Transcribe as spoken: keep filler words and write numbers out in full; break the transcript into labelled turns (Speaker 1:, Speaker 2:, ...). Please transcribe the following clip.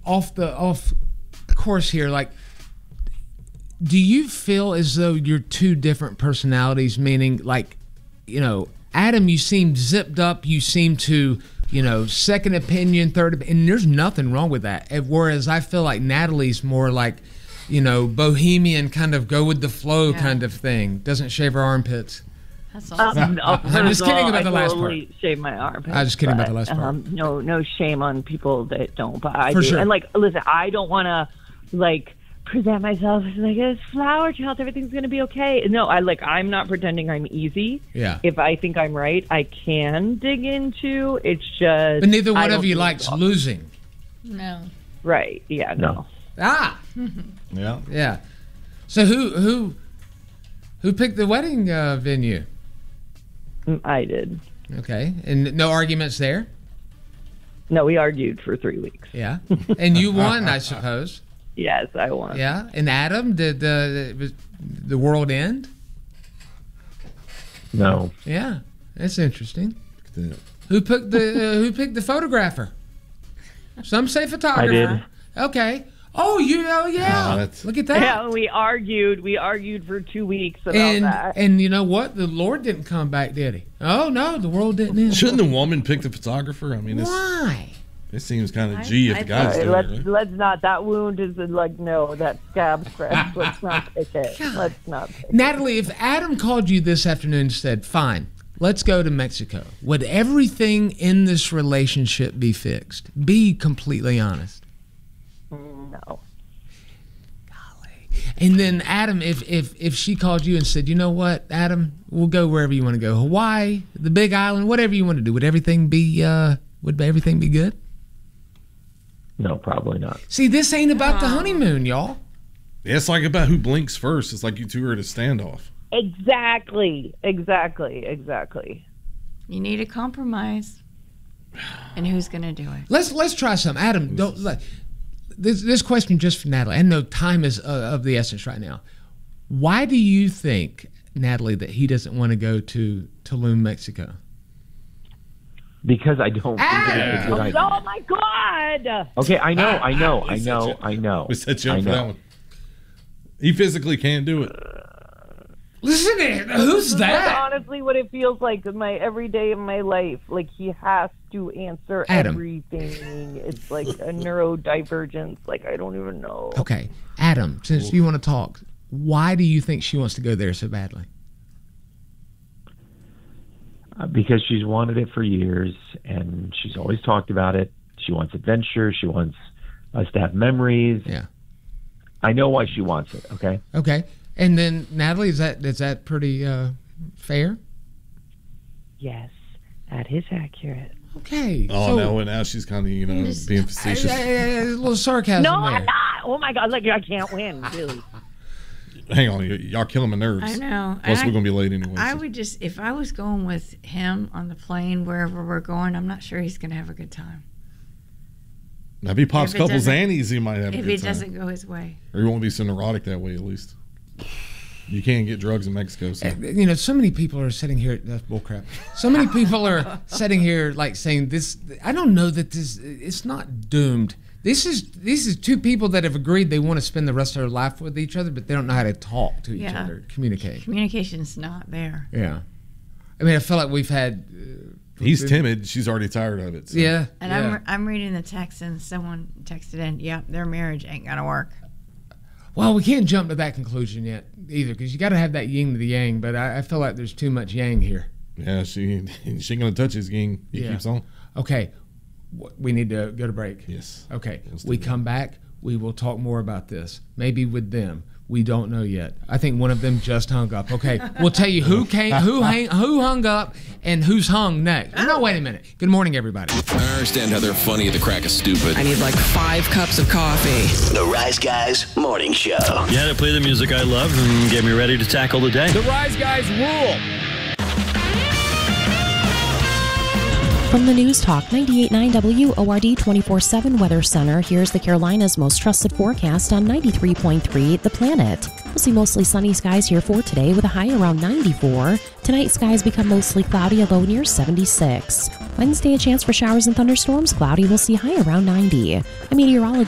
Speaker 1: off the off course here, like, do you feel as though you're two different personalities? Meaning, like, you know, Adam, you seem zipped up. You seem to, you know, second opinion, third, and there's nothing wrong with that. Whereas I feel like Natalie's more like, you know, bohemian, kind of go with the flow yeah. kind of thing. Doesn't shave her armpits.
Speaker 2: That's awesome. Um, no,
Speaker 1: I'm just kidding
Speaker 2: all,
Speaker 1: about the
Speaker 2: I
Speaker 1: last
Speaker 2: totally
Speaker 1: part.
Speaker 2: Shave my armpits.
Speaker 1: I was just kidding
Speaker 2: but,
Speaker 1: about the last part.
Speaker 2: Um, no, no shame on people that don't, but I
Speaker 1: For
Speaker 2: do.
Speaker 1: sure.
Speaker 2: And like, listen, I don't want to like present myself as like a flower child. Everything's gonna be okay. No, I like. I'm not pretending I'm easy.
Speaker 1: Yeah.
Speaker 2: If I think I'm right, I can dig into. It's just.
Speaker 1: But neither one of you likes losing.
Speaker 3: No.
Speaker 2: Right. Yeah. No.
Speaker 1: no. Ah.
Speaker 4: yeah.
Speaker 1: Yeah. So who who who picked the wedding uh, venue?
Speaker 2: I did.
Speaker 1: Okay, and no arguments there?
Speaker 2: No, we argued for three weeks.
Speaker 1: Yeah, and you won, I suppose.
Speaker 2: Yes, I won.
Speaker 1: Yeah, and Adam, did the the world end?
Speaker 5: No.
Speaker 1: Yeah, that's interesting. Who picked the uh, Who picked the photographer? Some say photographer.
Speaker 5: I did.
Speaker 1: Okay. Oh, you oh yeah. Oh, look at that.
Speaker 2: Yeah, we argued. We argued for two weeks about
Speaker 1: and,
Speaker 2: that.
Speaker 1: And you know what? The Lord didn't come back, did he? Oh no, the world didn't end.
Speaker 4: Shouldn't the woman pick the photographer? I mean, it's,
Speaker 1: why?
Speaker 4: It seems kind of G if the guy's
Speaker 2: right,
Speaker 4: doing
Speaker 2: let's,
Speaker 4: it. Right?
Speaker 2: Let's not. That wound is like no. That scab scratch. Let's not pick it. God. Let's not. Pick
Speaker 1: Natalie,
Speaker 2: it.
Speaker 1: if Adam called you this afternoon and said, "Fine, let's go to Mexico," would everything in this relationship be fixed? Be completely honest.
Speaker 2: No.
Speaker 1: And then Adam, if if if she called you and said, you know what, Adam, we'll go wherever you want to go, Hawaii, the Big Island, whatever you want to do, would everything be uh, would everything be good?
Speaker 5: No, probably not.
Speaker 1: See, this ain't about the honeymoon, y'all.
Speaker 4: Yeah, it's like about who blinks first. It's like you two are at a standoff.
Speaker 2: Exactly, exactly, exactly.
Speaker 3: You need a compromise, and who's going to do it?
Speaker 1: Let's let's try something, Adam. Don't let. This, this question just for Natalie. I know time is uh, of the essence right now. Why do you think, Natalie, that he doesn't want to go to Tulum, Mexico?
Speaker 5: Because I don't
Speaker 1: ah!
Speaker 5: think it's a good idea.
Speaker 2: Oh my God!
Speaker 5: Okay, I know, I know,
Speaker 4: Ah,
Speaker 5: I know, I know.
Speaker 4: We set you
Speaker 5: I
Speaker 4: up for
Speaker 5: know.
Speaker 4: that one. He physically can't do it.
Speaker 1: Listen to it. Who's that?
Speaker 2: That's honestly what it feels like in my every day of my life. Like he has to answer
Speaker 1: Adam.
Speaker 2: everything. It's like a neurodivergence. Like I don't even know.
Speaker 1: Okay, Adam, since you want to talk, why do you think she wants to go there so badly?
Speaker 5: Uh, because she's wanted it for years, and she's always talked about it. She wants adventure. She wants us to have memories.
Speaker 1: Yeah.
Speaker 5: I know why she wants it, okay?
Speaker 1: Okay. And then, Natalie, is that is that pretty uh, fair?
Speaker 2: Yes, that is accurate.
Speaker 1: Okay.
Speaker 4: Oh,
Speaker 1: so,
Speaker 4: no, now she's kind of, you know,
Speaker 3: just,
Speaker 4: being facetious.
Speaker 1: I, I, I, a little sarcasm
Speaker 2: No,
Speaker 1: there.
Speaker 2: I'm not. Oh my God! Like I can't win, really.
Speaker 4: Hang on, y- y'all killing my nerves.
Speaker 3: I know.
Speaker 4: Plus,
Speaker 3: And
Speaker 4: we're
Speaker 3: I-
Speaker 4: going to be late anyway.
Speaker 3: I
Speaker 4: so.
Speaker 3: would just, if I was going with him on the plane, wherever we're going, I'm not sure he's going to have a good time.
Speaker 4: Now, if he pops
Speaker 3: If it
Speaker 4: couple
Speaker 3: doesn't-
Speaker 4: Xannies, he might have a
Speaker 3: If
Speaker 4: good
Speaker 3: it
Speaker 4: time.
Speaker 3: doesn't go his way.
Speaker 4: Or he won't be so neurotic that way, at least. You can't get drugs in Mexico. So.
Speaker 1: You know, so many people are sitting here. That's bullcrap. So many people are sitting here, like saying this. I don't know that this. It's not doomed. This is this is two people that have agreed they want to spend the rest of their life with each other, but they don't know how to talk to each
Speaker 3: Yeah.
Speaker 1: other, communicate.
Speaker 3: Communication's not there.
Speaker 1: Yeah, I mean, I feel like we've had. Uh,
Speaker 4: He's timid. She's already tired of it. So.
Speaker 1: Yeah,
Speaker 3: And
Speaker 1: yeah.
Speaker 3: I'm I'm reading the text, and someone texted in, "Yep, their marriage ain't gonna work."
Speaker 1: Well, we can't jump to that conclusion yet either, because you got to have that yin to the yang. But I, I feel like there's too much yang here.
Speaker 4: Yeah, she she ain't gonna touch his game. He
Speaker 1: Yeah.
Speaker 4: keeps on.
Speaker 1: Okay, w- we need to go to break.
Speaker 4: Yes.
Speaker 1: Okay,
Speaker 4: Let's do
Speaker 1: we
Speaker 4: that.
Speaker 1: come back. We will talk more about this. Maybe with them. We don't know yet. I think one of them just hung up. Okay, we'll tell you who came, who hang, who hung up, and who's hung next. No, wait a minute. Good morning, everybody.
Speaker 6: I understand how they're funny at the crack of stupid.
Speaker 7: I need like five cups of coffee.
Speaker 8: The Rise Guys Morning Show.
Speaker 9: You had to play the music I love and get me ready to tackle the day.
Speaker 10: The Rise Guys rule.
Speaker 11: From the News Talk ninety-eight point nine W O R D twenty-four seven Weather Center, here's the Carolinas' most trusted forecast on ninety-three point three The Planet. We'll see mostly sunny skies here for today with a high around ninety-four. Tonight, skies become mostly cloudy, a low near seventy-six. Wednesday, a chance for showers and thunderstorms, cloudy, we'll see high around ninety. A meteorologist